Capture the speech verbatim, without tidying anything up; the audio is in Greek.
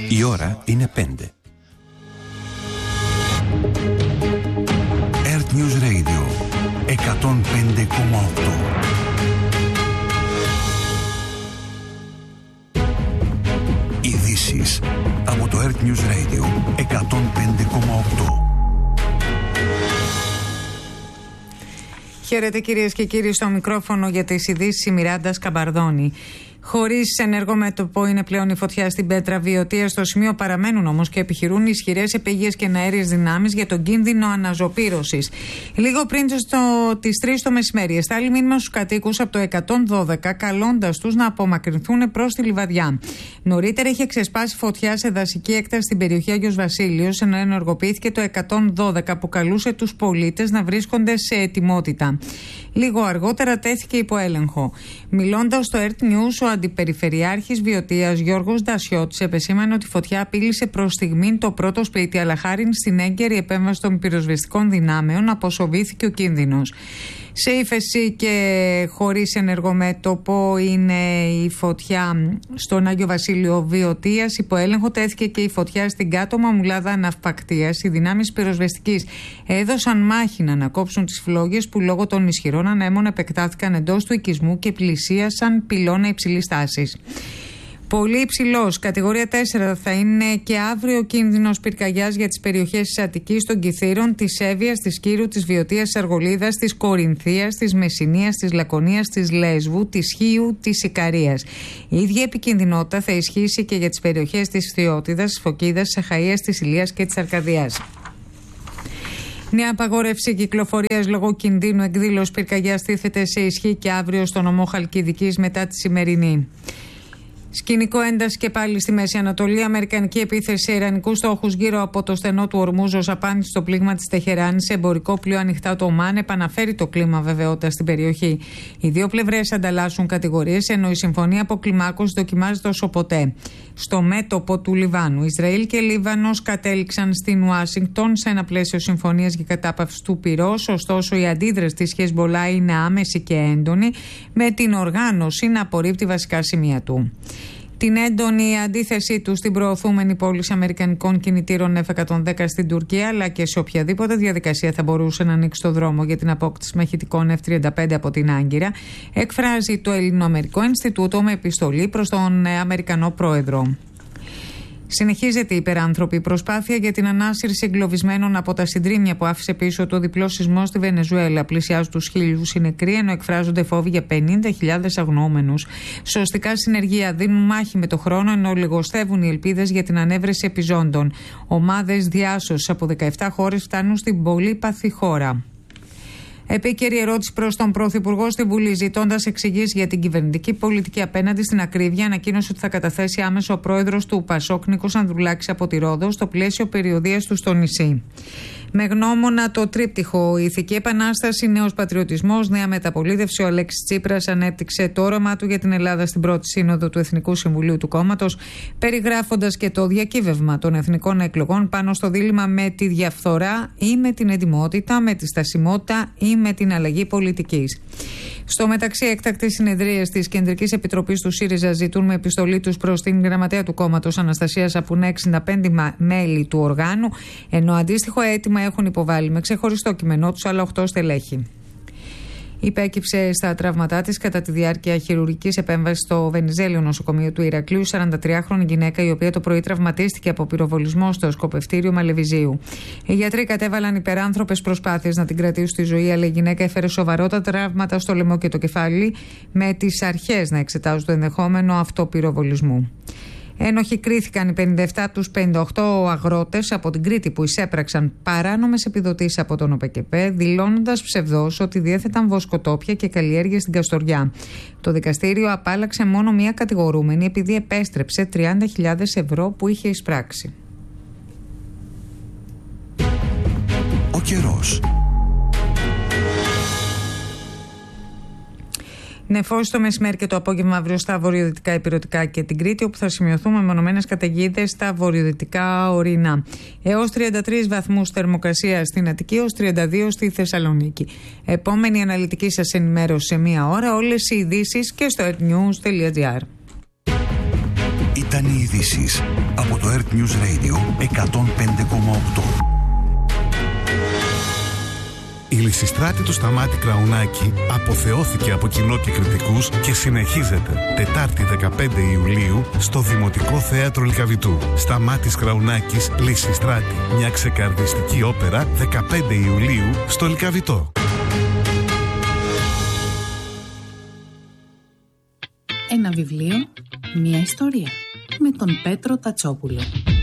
Η ώρα είναι πέντε. Earth News Radio εκατόν πέντε κόμμα οκτώ. Ειδήσεις από το Earth News Radio εκατόν πέντε κόμμα οκτώ. Χαίρετε κυρίες και κύριοι, στο μικρόφωνο για τις ειδήσεις η Μιράντα Καμπαρδόνη. Χωρίς ενεργό μέτωπο είναι πλέον η φωτιά στην Πέτρα Βιωτία. Στο σημείο παραμένουν όμως και επιχειρούν ισχυρές επαίγειες και αέριες δυνάμεις για τον κίνδυνο αναζωπήρωσης. Λίγο πριν τις τρεις το μεσημέρι, εστάλει μήνυμα στους κατοίκους από το εκατόν δώδεκα, καλώντας τους να απομακρυνθούν προς τη Λιβαδιά. Νωρίτερα είχε ξεσπάσει φωτιά σε δασική έκταση στην περιοχή Άγιος Βασίλειος, ενώ ενεργοποιήθηκε το εκατόν δώδεκα που καλούσε τους πολίτες να βρίσκονται σε ετοιμότητα. Λίγο αργότερα τέθηκε υπό έλεγχο. Μιλώντας στο Earth News, ο Αντιπεριφερειάρχης Βιωτίας Γιώργος Ντασιώτης επεσήμανε ότι η φωτιά απείλησε προς στιγμήν το πρώτο σπίτι, αλλά χάριν στην έγκαιρη επέμβαση των πυροσβεστικών δυνάμεων αποσοβήθηκε ο κίνδυνος. Σε ύφεση και χωρίς ενεργό μέτωπο είναι η φωτιά στον Άγιο Βασίλειο Βιωτίας. Υπό έλεγχο τέθηκε και η φωτιά στην κάτω Μαμουλάδα Ναυπακτίας. Οι δυνάμεις πυροσβεστικής έδωσαν μάχη να ανακόψουν τις φλόγες που λόγω των ισχυρών ανέμων επεκτάθηκαν εντός του οικισμού και πλησίασαν πυλώνα υψηλής τάσης. Πολύ υψηλός, κατηγορία τέσσερα, θα είναι και αύριο κίνδυνος πυρκαγιάς για τις περιοχές της Αττικής, των Κιθήρων, της Εύβοιας, της Κύρου, της Βιωτίας, της Αργολίδας, της Κορινθίας, της Μεσσηνίας, της Λακωνίας, της Λέσβου, της Χίου, της Ικαρίας. Η ίδια επικινδυνότητα θα ισχύσει και για τις περιοχές της Φθιώτιδας, της Φωκίδας, της Αχαΐας, της Ηλίας και της Αρκαδίας. Νέα απαγόρευση κυκλοφορίας λόγω κινδύνου εκδήλωσης πυρκαγιάς τίθεται σε ισχύ και αύριο στο νομό Χαλκιδικής μετά τη σημερινή. Σκηνικό ένταση και πάλι στη Μέση Ανατολή. Αμερικανική επίθεση σε ιρανικούς στόχους γύρω από το στενό του Ορμούζ ως απάντηση στο πλήγμα της Τεχεράνης σε εμπορικό πλοίο ανοιχτά το Ομάν επαναφέρει το κλίμα βεβαιότητας στην περιοχή. Οι δύο πλευρές ανταλλάσσουν κατηγορίες, ενώ η συμφωνία αποκλιμάκωσης δοκιμάζεται όσο ποτέ. Στο μέτωπο του Λιβάνου, Ισραήλ και Λίβανος κατέληξαν στην Ουάσιγκτον σε ένα πλαίσιο συμφωνίας για κατάπαυση του πυρός. Ωστόσο, η αντίδραση της Χεσμολάχ είναι άμεση και έντονη, με την οργάνωση να απορρίπτει βασικά σημεία του. Την έντονη αντίθεσή του στην προωθούμενη πώληση αμερικανικών κινητήρων εφ εκατόν δέκα στην Τουρκία, αλλά και σε οποιαδήποτε διαδικασία θα μπορούσε να ανοίξει το δρόμο για την απόκτηση μαχητικών εφ τριάντα πέντε από την Άγκυρα, εκφράζει το Ελληνοαμερικό Ινστιτούτο με επιστολή προς τον Αμερικανό Πρόεδρο. Συνεχίζεται η υπεράνθρωπη προσπάθεια για την ανάσυρση εγκλωβισμένων από τα συντρίμμια που άφησε πίσω το διπλό σεισμό στη Βενεζουέλα. Πλησιάζουν τους χίλιους οι νεκροί, ενώ εκφράζονται φόβοι για πενήντα χιλιάδες αγνοούμενους. Σωστικά συνεργεία δίνουν μάχη με το χρόνο, ενώ λιγοστεύουν οι ελπίδες για την ανέβρεση επιζώντων. Ομάδες διάσωσης από δεκαεπτά χώρες φτάνουν στην πολύπαθη χώρα. Επίκαιρη ερώτηση προς τον Πρωθυπουργό στη Βουλή, ζητώντας εξηγήσεις για την κυβερνητική πολιτική απέναντι στην ακρίβεια, ανακοίνωσε ότι θα καταθέσει άμεσο ο πρόεδρος του Πασόκ, Νίκος Ανδρουλάκης από τη Ρόδο, στο πλαίσιο περιοδείας του στο νησί. Με γνώμονα το τρίπτυχο ηθική επανάσταση, νέος πατριωτισμός, νέα μεταπολίτευση, ο Αλέξης Τσίπρας ανέπτυξε το όραμά του για την Ελλάδα στην πρώτη σύνοδο του Εθνικού Συμβουλίου του κόμματος, περιγράφοντας και το διακύβευμα των εθνικών εκλογών πάνω στο δίλημμα με τη διαφθορά ή με την ετοιμότητα, με τη στασιμότητα ή με την αλλαγή πολιτικής. Στο μεταξύ, έκτακτες συνεδρίες της Κεντρικής Επιτροπής του ΣΥΡΙΖΑ ζητούν με επιστολή τους προς την γραμματέα του κόμματος Αναστασία Σαπουνέ εξήντα πέντε μέλη του οργάνου, ενώ αντίστοιχο αίτημα έχουν υποβάλει με ξεχωριστό κείμενό τους άλλα οκτώ στελέχη. Υπέκυψε στα τραύματά της κατά τη διάρκεια χειρουργικής επέμβασης στο Βενιζέλιο νοσοκομείο του Ηρακλείου σαραντατριάχρονη γυναίκα, η οποία το πρωί τραυματίστηκε από πυροβολισμό στο σκοπευτήριο Μαλεβιζίου. Οι γιατροί κατέβαλαν υπεράνθρωπες προσπάθειες να την κρατήσουν στη ζωή, αλλά η γυναίκα έφερε σοβαρότατα τραύματα στο λαιμό και το κεφάλι, με τις αρχές να εξετάζουν το ενδεχόμενο αυτοπυροβολισμού. Ένοχοι κρίθηκαν οι πενήντα επτά από τους πενήντα οκτώ αγρότες από την Κρήτη που εισέπραξαν παράνομες επιδοτήσεις από τον ΟΠΕΚΕΠΕ, δηλώνοντας ψευδώς ότι διέθεταν βοσκοτόπια και καλλιέργειες στην Καστοριά. Το δικαστήριο απάλλαξε μόνο μία κατηγορούμενη επειδή επέστρεψε τριάντα χιλιάδες ευρώ που είχε εισπράξει. Ο καιρός. Νεφώσει το μεσημέρι και το απόγευμα αύριο στα βορειοδυτικά ηπειρωτικά και την Κρήτη, όπου θα σημειωθούν μεμονωμένες καταιγίδες στα βορειοδυτικά ορεινά. Έως τριάντα τρεις βαθμούς θερμοκρασία στην Αττική, έως τριάντα δύο στη Θεσσαλονίκη. Επόμενη αναλυτική σας ενημέρωση σε μία ώρα. Όλες οι ειδήσεις και στο earthnews τελεία gr. Ήταν οι ειδήσεις από το Earth News Radio εκατόν πέντε κόμμα οκτώ. Η Λυσιστράτη του Σταμάτη Κραουνάκη αποθεώθηκε από κοινό και κριτικούς και συνεχίζεται Τετάρτη δεκαπέντε Ιουλίου στο Δημοτικό Θέατρο Λυκαβητού. Σταμάτης Κραουνάκης, Λυσιστράτη. Μια ξεκαρδιστική όπερα δεκαπέντε Ιουλίου στο Λυκαβητό. Ένα βιβλίο, μια ιστορία με τον Πέτρο Τατσόπουλο.